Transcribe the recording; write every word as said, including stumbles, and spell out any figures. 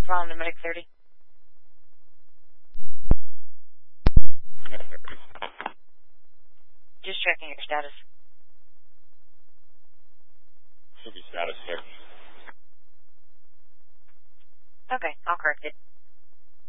problem to Medic thirty. Just checking your status. Should be status here. Okay, I'll correct it.